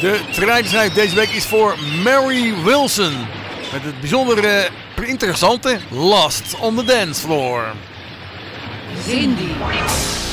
De truitenschijf deze week is voor Mary Wilson. Met het bijzonder interessante Last on the Dance Floor. Cindy.